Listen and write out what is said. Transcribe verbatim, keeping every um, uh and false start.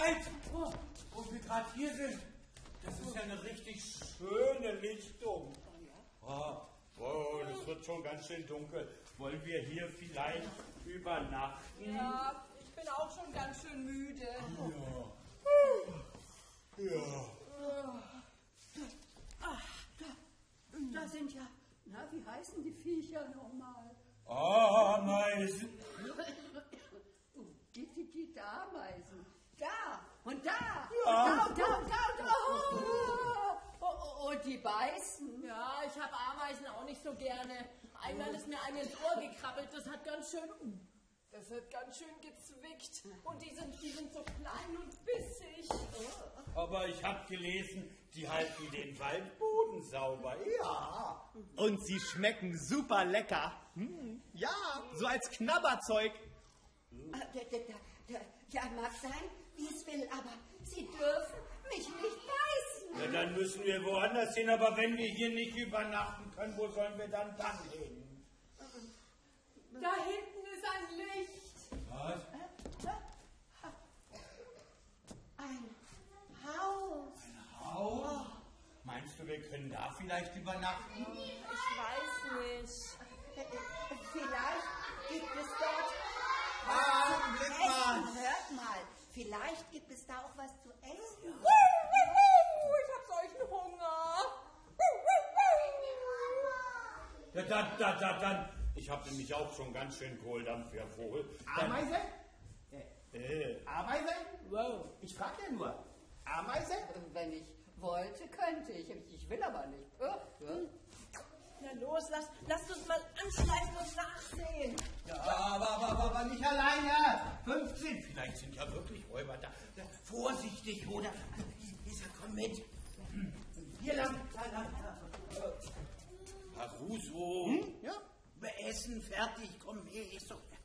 Zeit, oh, wo wir gerade hier sind. Das ist ja eine richtig schöne Lichtung. Oh, oh, das wird schon ganz schön dunkel. Wollen wir hier vielleicht übernachten? Ja, ich bin auch schon ganz schön müde. Ja. Ja. Ach, da, da sind ja, na, wie heißen die Viecher nochmal? Ameisen. Oh, die, die, die Ameisen. Da und da. Ja. Und da und da und da. Und, da. Oh, oh, und die beißen. Ja, ich habe Ameisen auch nicht so gerne. Einmal ist mir eine ins Ohr gekrabbelt, das hat ganz schön, das hat ganz schön gezwickt. Und die sind, die sind so klein und bissig. Aber ich habe gelesen, die halten den Waldboden sauber. Ja. Und sie schmecken super lecker. Hm, ja, so als Knabberzeug. Ah, da, da, da, ja, mag sein, wie es will, aber sie dürfen mich nicht beißen. Ja, dann müssen wir woanders hin, aber wenn wir hier nicht übernachten können, wo sollen wir dann dann hin? Da hinten ist ein Licht. Was? Ein Haus. Ein Haus? Meinst du, wir können da vielleicht übernachten? Ich weiß nicht. Vielleicht gibt es dort Ah, was zu essen. Hört mal, vielleicht gibt es da auch was zu essen. Ich hab solchen Hunger. Ja, dann, dann, dann, dann. Ich habe nämlich auch schon ganz schön Kohldampf, ja wohl. Ameise? Äh, äh, Ameise? Wow. Ich frage ja nur. Ameise? Wenn ich wollte, könnte ich. Ich will aber nicht. Na los, lass, lasst uns mal anschleifen und nachsehen. Ja, aber, aber, aber nicht alleine. fünfzehn, vielleicht sind ja wirklich Räuber da. Ja, vorsichtig, oder? Lisa, komm mit. Hier lang. Caruso. Hm? Ja? Essen fertig, komm her. Ist doch,